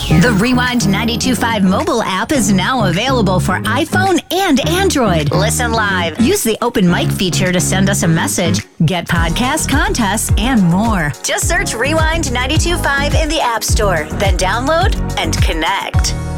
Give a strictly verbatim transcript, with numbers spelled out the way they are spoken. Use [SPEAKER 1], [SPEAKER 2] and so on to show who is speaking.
[SPEAKER 1] The Rewind ninety-two point five mobile app is now available for iPhone and Android. Listen live. Use the open mic feature to send us a message, get podcast contests, and more. Just search Rewind ninety-two point five in the App Store, then download and connect.